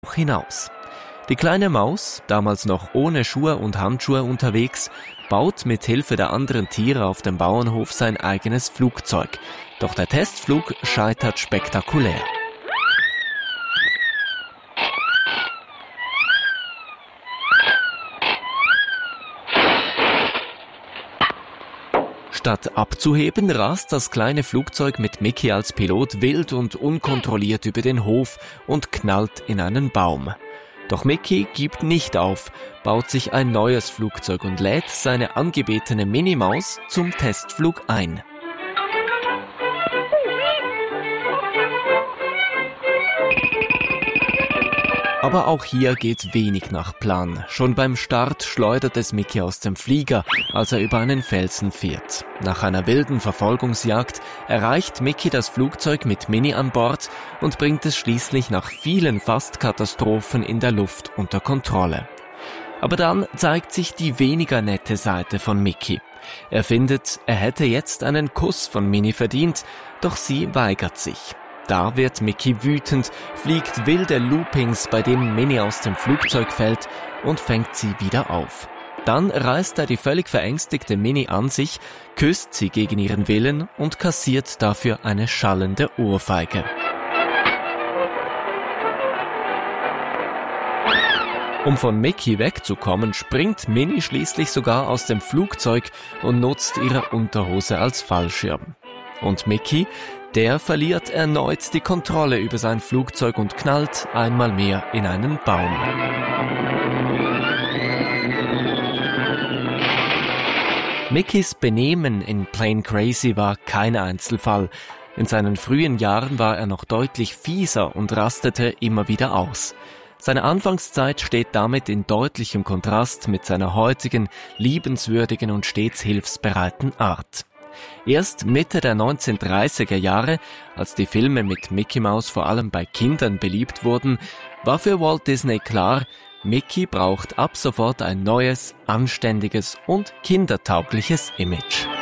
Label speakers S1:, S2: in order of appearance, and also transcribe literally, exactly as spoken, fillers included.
S1: hinaus. Die kleine Maus, damals noch ohne Schuhe und Handschuhe unterwegs, baut mit Hilfe der anderen Tiere auf dem Bauernhof sein eigenes Flugzeug. Doch der Testflug scheitert spektakulär. Statt abzuheben, rast das kleine Flugzeug mit Mickey als Pilot wild und unkontrolliert über den Hof und knallt in einen Baum. Doch Mickey gibt nicht auf, baut sich ein neues Flugzeug und lädt seine angebetene Minimaus zum Testflug ein. Aber auch hier geht wenig nach Plan. Schon beim Start schleudert es Mickey aus dem Flieger, als er über einen Felsen fährt. Nach einer wilden Verfolgungsjagd erreicht Mickey das Flugzeug mit Minnie an Bord und bringt es schließlich nach vielen Fastkatastrophen in der Luft unter Kontrolle. Aber dann zeigt sich die weniger nette Seite von Mickey. Er findet, er hätte jetzt einen Kuss von Minnie verdient, doch sie weigert sich. Da wird Mickey wütend, fliegt wilde Loopings, bei denen Minnie aus dem Flugzeug fällt und fängt sie wieder auf. Dann reißt er die völlig verängstigte Minnie an sich, küsst sie gegen ihren Willen und kassiert dafür eine schallende Ohrfeige. Um von Mickey wegzukommen, springt Minnie schließlich sogar aus dem Flugzeug und nutzt ihre Unterhose als Fallschirm. Und Mickey, der verliert erneut die Kontrolle über sein Flugzeug und knallt einmal mehr in einen Baum. Mickeys Benehmen in Plane Crazy war kein Einzelfall. In seinen frühen Jahren war er noch deutlich fieser und rastete immer wieder aus. Seine Anfangszeit steht damit in deutlichem Kontrast mit seiner heutigen, liebenswürdigen und stets hilfsbereiten Art. Erst Mitte der neunzehnhundertdreißiger Jahre, als die Filme mit Mickey Mouse vor allem bei Kindern beliebt wurden, war für Walt Disney klar, Mickey braucht ab sofort ein neues, anständiges und kindertaugliches Image.